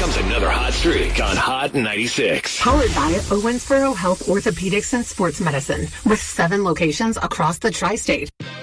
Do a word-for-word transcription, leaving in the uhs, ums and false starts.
comes another hot streak on Hot ninety-six. Powered by Owensboro Health Orthopedics and Sports Medicine, with seven locations across the tri-state.